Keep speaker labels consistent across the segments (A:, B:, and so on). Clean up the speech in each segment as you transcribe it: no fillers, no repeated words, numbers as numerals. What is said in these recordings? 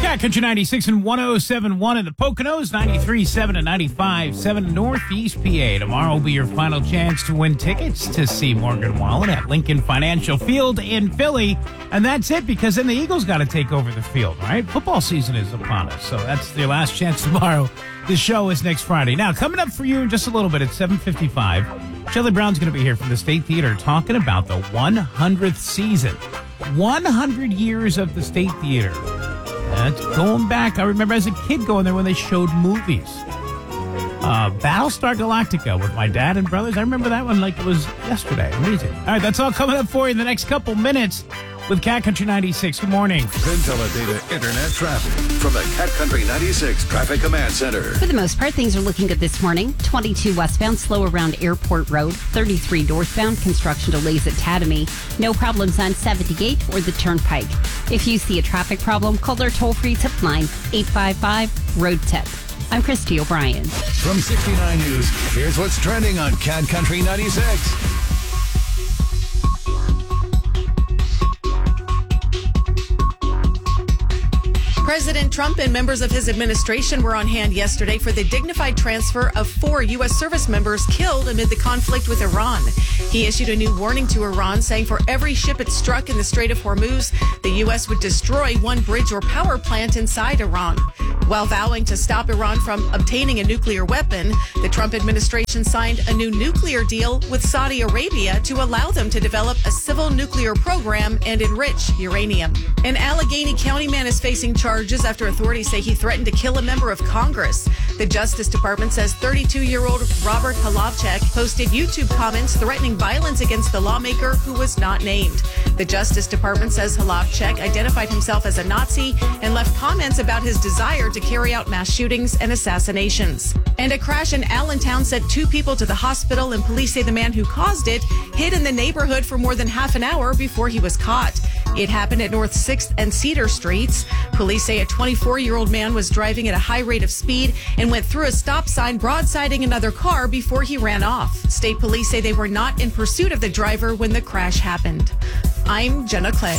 A: Cat Country 96 and 107.1 in the Poconos, 93.7 and 95.7 Northeast PA. Tomorrow will be your final chance to win tickets to see Morgan Wallen at Lincoln Financial Field in Philly. And that's it, because then the Eagles got to take over the field, right? Football season is upon us, so that's your last chance tomorrow. The show is next Friday. Now, coming up for you in just a little bit at 7:55, Shelley Brown's going to be here from the State Theater talking about the 100th season. 100 years of the State Theater. That's going back. I remember as a kid going there when they showed movies. Battlestar Galactica with my dad and brothers. I remember that one like it was yesterday. Amazing. All right, that's all coming up for you in the next couple minutes with Cat Country 96. Good morning.
B: PinTeleData Internet traffic from the Cat Country 96 Traffic Command Center.
C: For the most part, things are looking good this morning. 22 westbound, slow around Airport Road. 33 northbound, construction delays at Tatamy. No problems on 78 or the Turnpike. If you see a traffic problem, call their toll-free tip line, 855-ROAD-TIP. I'm Christy O'Brien.
B: From 69 News, here's what's trending on Cat Country 96.
D: President Trump and members of his administration were on hand yesterday for the dignified transfer of 4 U.S. service members killed amid the conflict with Iran. He issued a new warning to Iran, saying for every ship it struck in the Strait of Hormuz, the U.S. would destroy one bridge or power plant inside Iran. While vowing to stop Iran from obtaining a nuclear weapon, the Trump administration signed a new nuclear deal with Saudi Arabia to allow them to develop a civil nuclear program and enrich uranium. An Allegheny County man is facing charges after authorities say he threatened to kill a member of Congress. The Justice Department says 32-year-old Robert Halavchek posted YouTube comments threatening violence against the lawmaker who was not named. The Justice Department says Halavchek identified himself as a Nazi and left comments about his desire to carry out mass shootings and assassinations. And a crash in Allentown sent 2 people to the hospital, and police say the man who caused it hid in the neighborhood for more than half an hour before he was caught. It happened at North 6th and Cedar Streets. Police say a 24-year-old man was driving at a high rate of speed and went through a stop sign, broadsiding another car before he ran off. State police say they were not in pursuit of the driver when the crash happened. I'm Jenna Clay.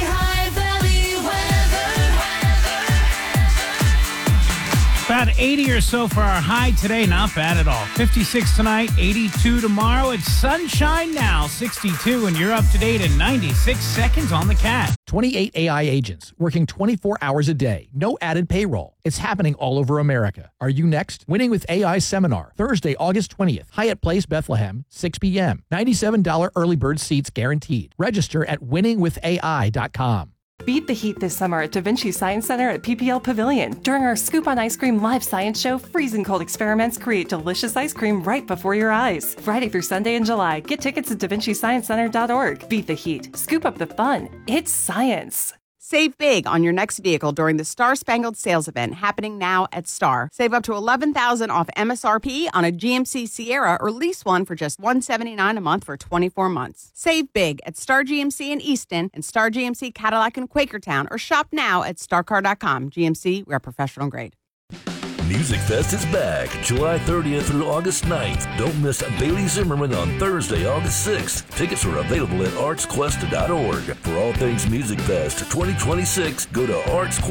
A: About 80 or so for our high today. Not bad at all. 56 tonight, 82 tomorrow. It's sunshine now, 62, and you're up to date in 96 seconds on the Cat.
E: 28 AI agents working 24 hours a day. No added payroll. It's happening all over America. Are you next? Winning with AI seminar, Thursday, August 20th. Hyatt Place, Bethlehem, 6 p.m. $97 early bird seats guaranteed. Register at winningwithai.com.
F: Beat the heat this summer at Da Vinci Science Center at PPL Pavilion. During our Scoop on Ice Cream live science show, freezing cold experiments create delicious ice cream right before your eyes. Friday through Sunday in July. Get tickets at davinciciencecenter.org. Beat the heat. Scoop up the fun. It's science.
G: Save big on your next vehicle during the Star Spangled Sales Event happening now at Star. Save up to $11,000 off MSRP on a GMC Sierra or lease one for just $179 a month for 24 months. Save big at Star GMC in Easton and Star GMC Cadillac in Quakertown, or shop now at starcar.com. GMC, we are professional grade.
H: Music Fest is back July 30th through August 9th. Don't miss Bailey Zimmerman on Thursday, August 6th. Tickets are available at artsquest.org. For all things Music Fest 2026, go to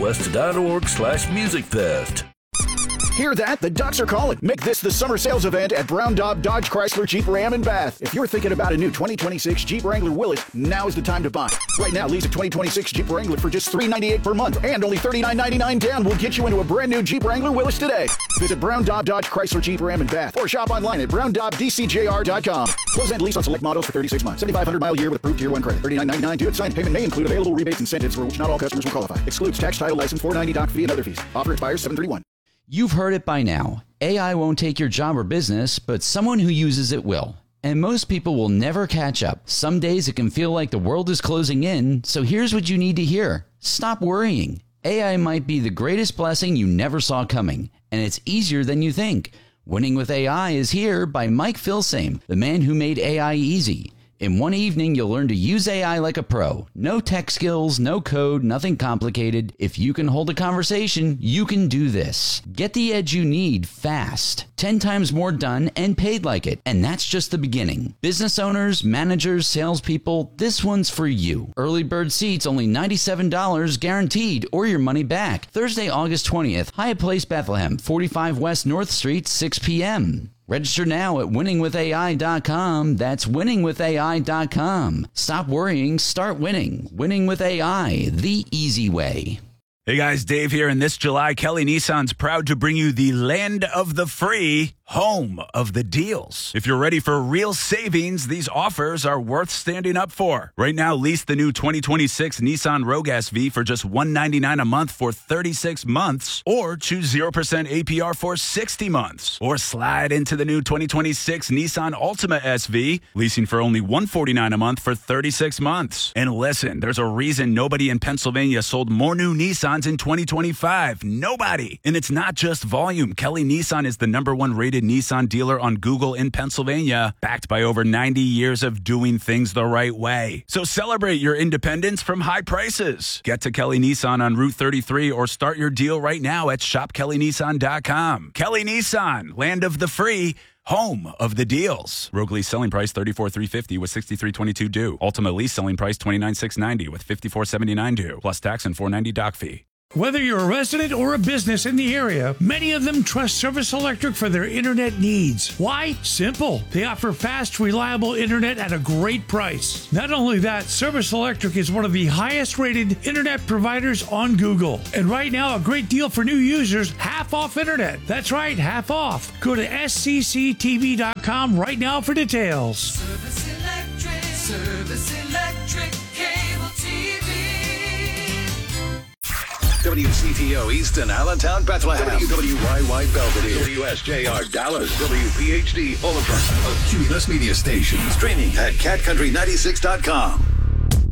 H: artsquest.org/musicfest.
I: Hear that? The Ducks are calling. Make this the summer sales event at Brown Daub Dodge Chrysler Jeep Ram in Bath. If you're thinking about a new 2026 Jeep Wrangler Willys, now is the time to buy. Right now, lease a 2026 Jeep Wrangler for just $398 per month, and only $39.99 down will get you into a brand new Jeep Wrangler Willys today. Visit Brown Daub Dodge Chrysler Jeep Ram in Bath, or shop online at browndaubdcjr.com. Close end lease on select models for 36 months. 7,500 mile a year with approved Tier 1 credit. $39.99 due at signed payment may include available rebates and incentives for which not all customers will qualify. Excludes tax, title, license, $490 doc fee, and other fees. Offer expires 7/31.
J: You've heard it by now. AI won't take your job or business, but someone who uses it will. And most people will never catch up. Some days it can feel like the world is closing in, so here's what you need to hear. Stop worrying. AI might be the greatest blessing you never saw coming, and it's easier than you think. Winning with AI is here by Mike Filsame, the man who made AI easy. In one evening, you'll learn to use AI like a pro. No tech skills, no code, nothing complicated. If you can hold a conversation, you can do this. Get the edge you need fast. 10 times more done and paid like it. And that's just the beginning. Business owners, managers, salespeople, this one's for you. Early bird seats only $97 guaranteed or your money back. Thursday, August 20th, Hyatt Place, Bethlehem, 45 West North Street, 6 p.m. Register now at winningwithai.com. That's winningwithai.com. Stop worrying, start winning. Winning with AI, the easy way.
K: Hey guys, Dave here, and this July, Kelly Nissan's proud to bring you the land of the free, home of the deals. If you're ready for real savings, these offers are worth standing up for. Right now, lease the new 2026 Nissan Rogue SV for just $199 a month for 36 months, or choose 0% APR for 60 months, or slide into the new 2026 Nissan Altima SV, leasing for only $149 a month for 36 months. And listen, there's a reason nobody in Pennsylvania sold more new Nissans in 2025. Nobody. And it's not just volume. Kelly Nissan is the #1 rated Nissan dealer on Google in Pennsylvania, backed by over 90 years of doing things the right way. So celebrate your independence from high prices. Get to Kelly Nissan on Route 33 or start your deal right now at shopkellynissan.com. Kelly Nissan, land of the free, home of the deals. Rogue lease selling price $34,350 with $63,22 due. Ultimate lease selling price $29,690 with $54,79 due, plus tax and $490 doc fee.
L: Whether you're a resident or a business in the area, many of them trust Service Electric for their internet needs. Why? Simple. They offer fast, reliable internet at a great price. Not only that, Service Electric is one of the highest rated internet providers on Google. And right now, a great deal for new users, half off internet. That's right, half off. Go to scctv.com right now for details.
M: Service Electric, cable TV.
B: WCTO Easton, Allentown, Bethlehem. WWYY Belvedere. WSJR Dallas. WPHD Oliver. A Cumulus Media Station. Streaming at catcountry96.com.